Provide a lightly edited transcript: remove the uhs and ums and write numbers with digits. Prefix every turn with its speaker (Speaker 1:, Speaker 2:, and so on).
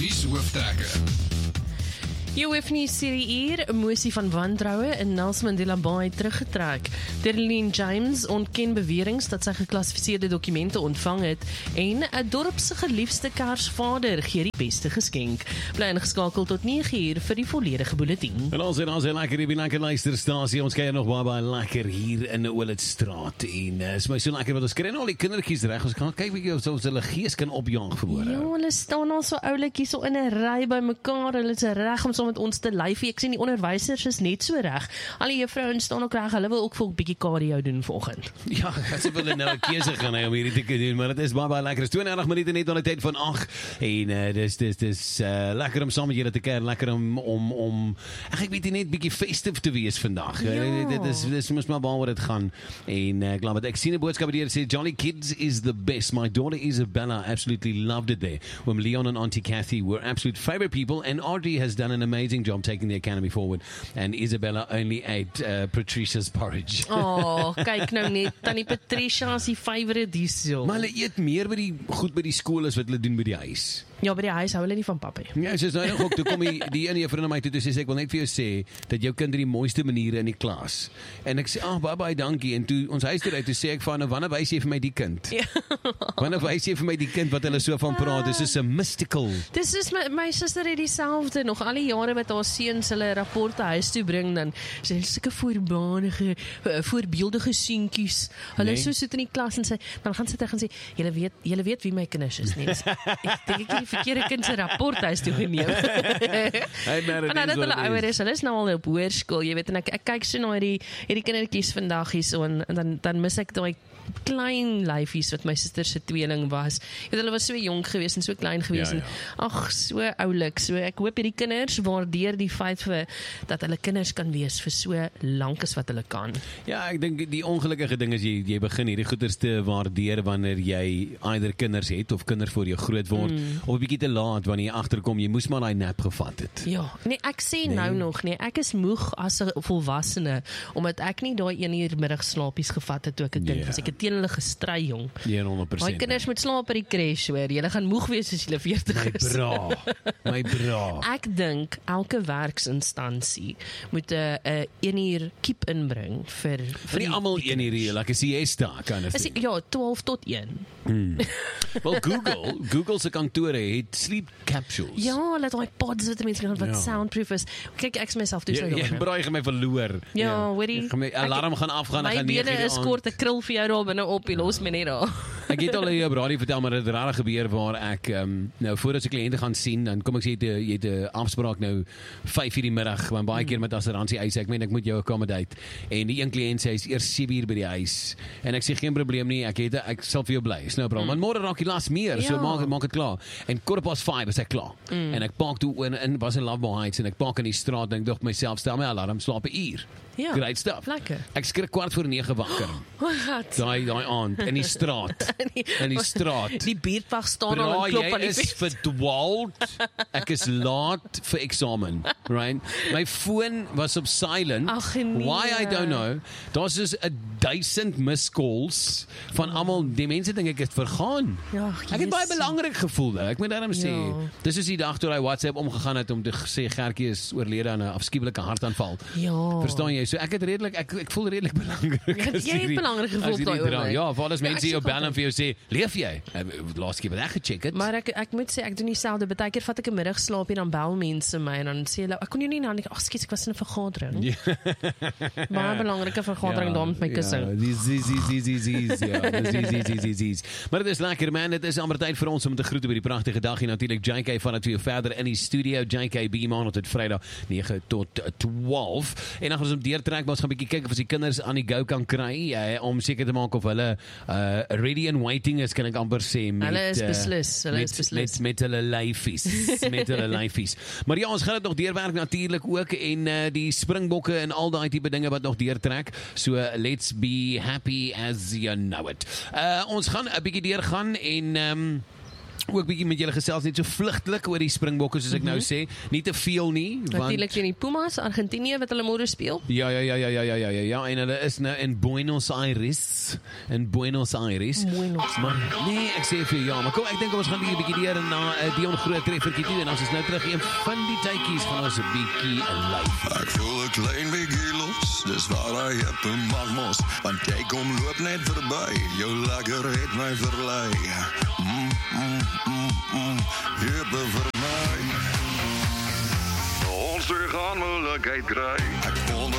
Speaker 1: Nuushooftrekke.
Speaker 2: Jou Efnies hierdie uur, emosie van wantroue in Nelson Mandela Bay teruggetrek. Terlene James ontken beweringe dat sy geklassifiseerde dokumente ontvang het en 'n dorpse geliefde Kersvader gee die beste geskenk. Bly ingeskakel tot 9 uur vir die volledige bulletin.
Speaker 3: En ons is lekker hier by Lekker Luisterstasie. Ons kyk nog baie lekker hier in Oulitstraat. En is my so lekker want ons kry al die kindertjies reg. Ons kan kyk bietjie of ons hulle gees kan opjaag verhoor.
Speaker 2: Ja, hulle staan al so oulikies so in 'n ry by mekaar. Hulle is reg om saam met ons te lyfie. Ek sien die onderwysers is net so reg. Al die juffrouens staan ook reg. Hulle wil ook vir 'n bietjie cardio doen vanoggend.
Speaker 3: Ja, as jy wil nou 'n keuse gaan hê om hierdie te doen, maar dit is baie lekker. Dis 32 minute net aan die tyd van 8 en dis lekker om saam met julle te kuier, lekker om ek weet nie net bietjie festive te wees vandag.
Speaker 2: Ja.
Speaker 3: Dis mos maar waar dit gaan. En ek glo ek sien 'n boodskap hier sê Jolly Kids is the best. My daughter Isabella absolutely loved it there. When Leon and Auntie Kathy were absolute favorite people and Audrey has done an amazing job taking the academy forward and Isabella only ate Patricia's porridge.
Speaker 2: Oh, kyk nou net, tannie Patricia is die favourite hierso.
Speaker 3: Maar hulle eet meer by die skool as wat hulle doen by die huis.
Speaker 2: Ja, by die huis hou hulle nie van papie.
Speaker 3: Ja, soos nou ook, toe kom die ene juffrou na my toe sê ek wil net vir jou sê dat jou kind die mooiste maniere in die klas. En ek sê, baie dankie. En toe ons huis toe uit, toe sê ek van, wanneer wys jy vir my die kind?
Speaker 2: Ja.
Speaker 3: Wanneer wys jy vir my die kind wat hulle so van praat? Dis is 'n mystical.
Speaker 2: Dis is my suster het dieselfde nog al die jare wat haar seuns hulle rapporte huis toe bring, dan sê hulle sulke voorbeeldige seentjies. Hulle is so sit in die klas en dan gaan sy terug en sê, julle weet wie my kinders is nie. Ek dink ek het die verkeerde kind se rapport huis toe geneem. En nou dat hulle ouer is, hulle is nou al op hoërskool, jy weet, en ek kyk so na hierdie kindertjies vandag hier so en dan mis ek daai klein lyfies wat my suster se tweeling was. Hulle was so jonk geweest en so klein geweest en ag, so oulik. So ek hoop hierdie kinders waardeer die feit dat hulle kinders kan wees vir so lank as wat hulle kan.
Speaker 3: Ja, ek dink die ongelukkige ding is jy begin hierdie goeders te waardeer wanneer jy either kinders het of kinders voor jou groot word of 'n bietjie te laat wanneer jy agterkom jy moes maar daai nap gevat het.
Speaker 2: Ja, nee, ek sê nou nog nee, ek is moeg as 'n volwassene omdat ek nie daai 1 uur middagslaapies gevat het toe ek 'n kind was. Ek het teen hulle gestry, jong.
Speaker 3: 100%.
Speaker 2: My kinders moet slaap by die crash, hoor. Julle gaan moeg wees as julle 40 is.
Speaker 3: My bra.
Speaker 2: Ek dink elke werksinstansie moet 'n 1 uur keep inbring vir
Speaker 3: nie almal 1 uur, like 'n siesta kind of thing.
Speaker 2: Ja, 12 tot 1.
Speaker 3: Wel, Google se kantore het sleep capsules.
Speaker 2: Ja, laat daai pods wat mense gaan wat soundproof is. Kyk, ek myself toe
Speaker 3: Jy braai my verloor.
Speaker 2: Ja, hoorie.
Speaker 3: My alarm gaan afgaan, ek gaan 9 uur.
Speaker 2: My bene is kort, 'n krul vir jou daar binne op, jy los my net daar.
Speaker 3: Ek het al hier op radio vertel, maar dit het rarig gebeur waar ek nou voordat ek kliënte gaan sien, dan kom ek sê jy het 'n afspraak nou 5 uur die middag, want baie keer met assuransie eis ek meen ek moet jou accommodate. En die een kliënt sê hy is eers 7 uur by die huis. En ek sê geen probleem nie, ek sal vir jou bly. Is nou probleem. Want môre raak die las meer, so maak dit klaar. En 5:15 is ek klaar. En ek park toe in was in Lovemore Heights en ek park in die straat en ek dink myself stel my alarm slaap 'n uur.
Speaker 2: Ja.
Speaker 3: Great stuff.
Speaker 2: Lekker.
Speaker 3: Ek skrik 8:45 wakker.
Speaker 2: Wat?
Speaker 3: Daai aand in die straat. In die straat.
Speaker 2: Die buurtwag staan al en klop aan die
Speaker 3: Jy is verdwaald. Ek is laat vir eksamen, right? My foon was op silent.
Speaker 2: Ag nee.
Speaker 3: Why I don't know. Daar's dus 1000 missed calls van almal. Die mense dink ek het vergaan.
Speaker 2: Ja,
Speaker 3: ek het baie belangrik gevoel. Ek moet daarom sê, dis is die dag toe hy WhatsApp omgegaan het om te sê Gertjie is oorlede aan 'n afskuwelike hartaanval.
Speaker 2: Ja.
Speaker 3: Verstaan jy? So ek het redelik ek voel redelik belangrik.
Speaker 2: Jy het belangrik gevoel daai oomblik.
Speaker 3: Ja, vir alles mense jou bel en vir jou sê, "Leef jy?" Laas keer wat ek gecheck het.
Speaker 2: Maar ek moet sê ek doen dieselfde. Baie keer vat ek 'n middagslaap en dan bel mense my en dan sê hulle, "Ek kon jou nie nou nie. Ag, skus, ek was in 'n vergadering." Ja. Baie belangrike vergadering daar met my kussing.
Speaker 3: Maar dit is lekker man, dit is amper tyd vir ons om te groet op hierdie pragtige dag hier natuurlik JK van het weer verder in die studio JK Beeman tot Vrydag 9 tot 12 en dan gaan ons op deurtrek, maar ons gaan 'n bietjie kyk of ons die kinders aan die go kan kry om seker te maak of hulle ready and waiting is, kan ek amper sê met
Speaker 2: hulle is beslis
Speaker 3: met hulle lyfies. Maar ja, ons gaan dit nog deurwerk natuurlik ook en die Springbokke en al daai tipe dinge wat nog deurtrek. So let's be happy as you know it. Ons gaan 'n bietjie deurgaan en ook bietjie met julle gesels net so vlugtelik oor die Springbokke soos ek nou sê, nie te veel nie, want
Speaker 2: natuurlik teen die Pumas, Argentinië wat hulle môre speel.
Speaker 3: Ja, en hulle is nou in Buenos Aires. Maar nee, ek sê vir jou, maar kom, ek dink ons gaan weer 'n bietjie deur na Dion Groot treffertjie toe en ons is nou terug een van die tydjies gaan ons 'n bietjie live.
Speaker 1: Ek voel 'n klein bietjie los, dis waar hy op 'n magmos, want jy kom loop net verby, jou lekker het my verlei. Hebe vir my. Ons gaan moeilikheid kry. Ek voel